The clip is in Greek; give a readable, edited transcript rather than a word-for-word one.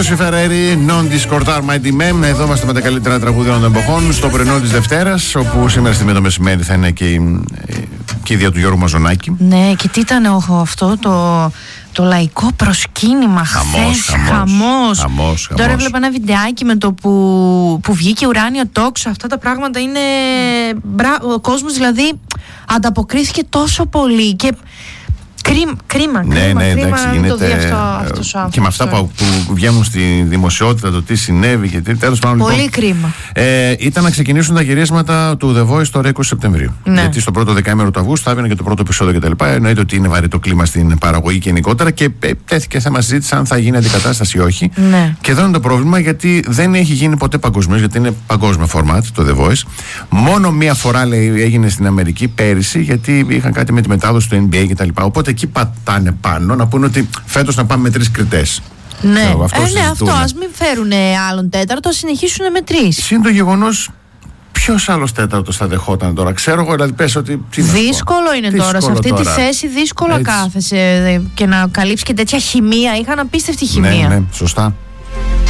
Γιούσι Φεραίρι, Non Discordar Mighty Mem. Εδώ είμαστε με τα καλύτερα τραγούδια των εποχών. Στο πρωινό της Δευτέρας, όπου σήμερα στη το μεσημέρι θα είναι και η ιδέα του Γιώργου Μαζονάκη. Ναι, και τι ήταν αυτό το λαϊκό προσκύνημα χθες. Χαμός. Τώρα έβλεπα ένα βιντεάκι με το που βγήκε ουράνιο τόξο. Αυτά τα πράγματα είναι. Ο κόσμος δηλαδή ανταποκρίθηκε τόσο πολύ. Και κρίμα. Ναι, εντάξει, γίνεται. Το δει αυτός ο άνθρωπος. Και με αυτά που βγαίνουν στη δημοσιότητα, το τι συνέβη και τι. Τέλος πάντων. Πολύ λοιπόν, κρίμα. Ήταν να ξεκινήσουν τα γυρίσματα του The Voice τώρα 20 Σεπτεμβρίου. Ναι. Γιατί στο πρώτο δεκαήμερο του Αυγούστου θα έβαινε και το πρώτο επεισόδιο κτλ. Εννοείται ότι είναι βαρύ το κλίμα στην παραγωγή γενικότερα και τέθηκε θέμα συζήτηση αν θα γίνει αντικατάσταση ή όχι. Ναι. Και εδώ είναι το πρόβλημα, γιατί δεν έχει γίνει ποτέ παγκοσμίως, γιατί είναι παγκόσμιο format το The Voice. Μόνο μία φορά, λέει, έγινε στην Αμερική πέρυσι, γιατί είχαν κάτι με τη μετάδοση του NBA κτλ. Οπότε εκεί πατάνε πάνω να πούνε ότι φέτος να πάμε με 3 κριτές. Ναι, αυτό. Ας μην φέρουν άλλον τέταρτο, ας συνεχίσουν με 3. Συν το γεγονός, ποιος άλλος τέταρτος θα δεχόταν τώρα? Ξέρω εγώ, δηλαδή πες ότι. Δύσκολο είναι τώρα. Σε αυτή τη θέση δύσκολα κάθεσαι και να καλύψει και τέτοια χημεία. Είχαν απίστευτη χημεία. Ναι, σωστά.